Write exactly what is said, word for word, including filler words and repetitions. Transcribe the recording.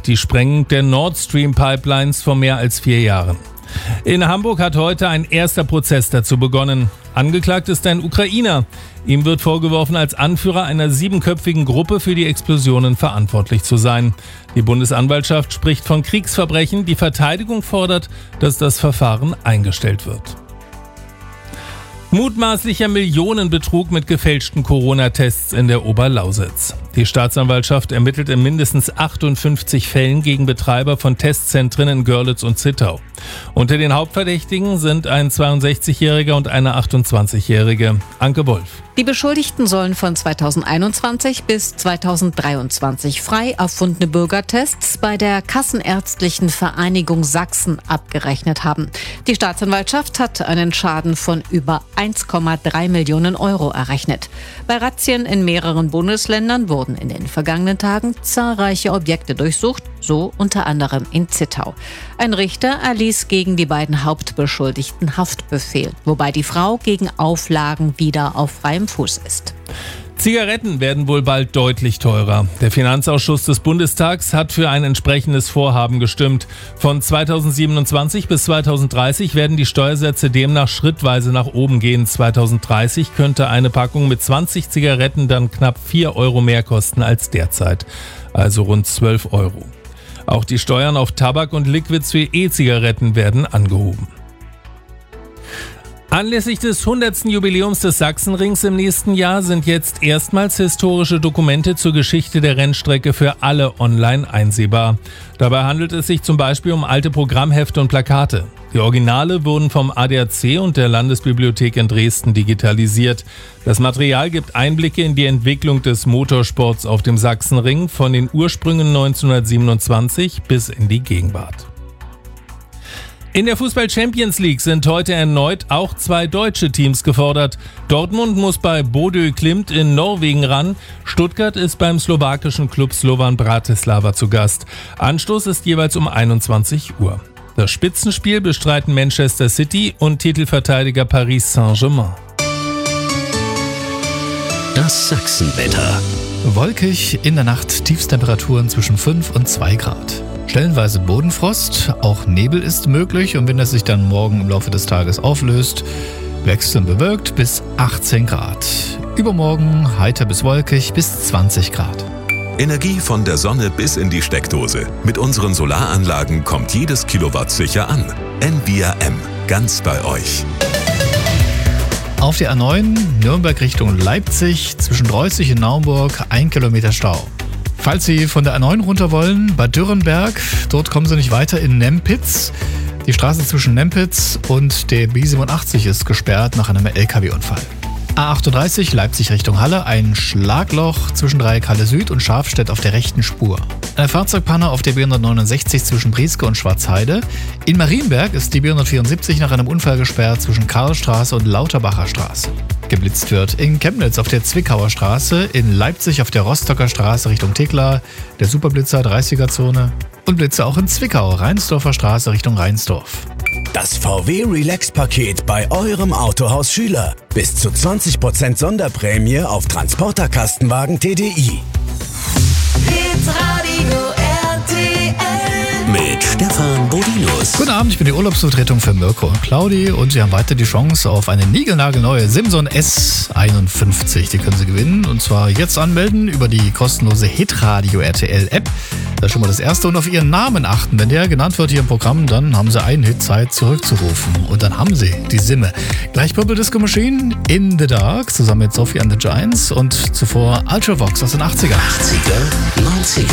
die Sprengung der Nord Stream Pipelines vor mehr als vier Jahren. In Hamburg hat heute ein erster Prozess dazu begonnen. Angeklagt ist ein Ukrainer. Ihm wird vorgeworfen, als Anführer einer siebenköpfigen Gruppe für die Explosionen verantwortlich zu sein. Die Bundesanwaltschaft spricht von Kriegsverbrechen. Die Verteidigung fordert, dass das Verfahren eingestellt wird. Mutmaßlicher Millionenbetrug mit gefälschten Corona-Tests in der Oberlausitz. Die Staatsanwaltschaft ermittelt in mindestens achtundfünfzig Fällen gegen Betreiber von Testzentren in Görlitz und Zittau. Unter den Hauptverdächtigen sind ein zweiundsechzigjähriger und eine achtundzwanzigjährige. Anke Wolf. Die Beschuldigten sollen von zweitausendeinundzwanzig bis zweitausenddreiundzwanzig frei erfundene Bürgertests bei der Kassenärztlichen Vereinigung Sachsen abgerechnet haben. Die Staatsanwaltschaft hat einen Schaden von über eins Komma drei Millionen Euro errechnet. Bei Razzien in mehreren Bundesländern wurden in den vergangenen Tagen zahlreiche Objekte durchsucht, so unter anderem in Zittau. Ein Richter erließ gegen die beiden Hauptbeschuldigten Haftbefehl, wobei die Frau gegen Auflagen wieder auf freiem Fuß ist. Zigaretten werden wohl bald deutlich teurer. Der Finanzausschuss des Bundestags hat für ein entsprechendes Vorhaben gestimmt. Von zweitausendsiebenundzwanzig bis zweitausenddreißig werden die Steuersätze demnach schrittweise nach oben gehen. zweitausenddreißig könnte eine Packung mit zwanzig Zigaretten dann knapp vier Euro mehr kosten als derzeit, also rund zwölf Euro. Auch die Steuern auf Tabak und Liquids für E-Zigaretten werden angehoben. Anlässlich des hundertsten Jubiläums des Sachsenrings im nächsten Jahr sind jetzt erstmals historische Dokumente zur Geschichte der Rennstrecke für alle online einsehbar. Dabei handelt es sich zum Beispiel um alte Programmhefte und Plakate. Die Originale wurden vom A D A C und der Landesbibliothek in Dresden digitalisiert. Das Material gibt Einblicke in die Entwicklung des Motorsports auf dem Sachsenring von den Ursprüngen neunzehnhundertsiebenundzwanzig bis in die Gegenwart. In der Fußball-Champions League sind heute erneut auch zwei deutsche Teams gefordert. Dortmund muss bei Bodø Glimt in Norwegen ran. Stuttgart ist beim slowakischen Klub Slovan Bratislava zu Gast. Anstoß ist jeweils um einundzwanzig Uhr. Das Spitzenspiel bestreiten Manchester City und Titelverteidiger Paris Saint-Germain. Das Sachsenwetter. Wolkig, in der Nacht Tiefstemperaturen zwischen fünf und zwei Grad. Stellenweise Bodenfrost, auch Nebel ist möglich und wenn es sich dann morgen im Laufe des Tages auflöst, wechselnd bewölkt bis achtzehn Grad. Übermorgen heiter bis wolkig bis zwanzig Grad. Energie von der Sonne bis in die Steckdose. Mit unseren Solaranlagen kommt jedes Kilowatt sicher an. N V I A M, ganz bei euch. Auf der A neun Nürnberg Richtung Leipzig, zwischen Dreußig und Naumburg, ein Kilometer Stau. Falls Sie von der A neun runter wollen, Bad Dürrenberg, dort kommen Sie nicht weiter in Nempitz. Die Straße zwischen Nempitz und der B siebenundachtzig ist gesperrt nach einem L K W-Unfall. A achtunddreißig Leipzig Richtung Halle, ein Schlagloch zwischen Dreieck Halle Süd und Schafstedt auf der rechten Spur. Eine Fahrzeugpanne auf der B hundertneunundsechzig zwischen Brieske und Schwarzheide. In Marienberg ist die B hundertvierundsiebzig nach einem Unfall gesperrt zwischen Karlstraße und Lauterbacher Straße. Geblitzt wird in Chemnitz auf der Zwickauer Straße, in Leipzig auf der Rostocker Straße Richtung Tekla, der Superblitzer dreißiger-Zone und Blitze auch in Zwickau, Reinsdorfer Straße Richtung Reinsdorf. Das V W Relax-Paket bei eurem Autohaus Schüler. Bis zu zwanzig Prozent Sonderprämie auf Transporterkastenwagen T D I. Hitradio R T L Mit Stefan Bodinus. Guten Abend, ich bin die Urlaubsvertretung für Mirko und Claudi und Sie haben weiter die Chance auf eine niegelnagelneue Simson S einundfünfzig. Die können Sie gewinnen und zwar jetzt anmelden über die kostenlose Hitradio R T L App. Das ist schon mal das Erste und auf Ihren Namen achten. Wenn der genannt wird hier im Programm, dann haben Sie einen Hit Zeit zurückzurufen und dann haben Sie die Simme. Gleich Purple Disco Machine, In the Dark, zusammen mit Sophie and the Giants und zuvor Ultravox aus den achtzigern. achtziger, neunziger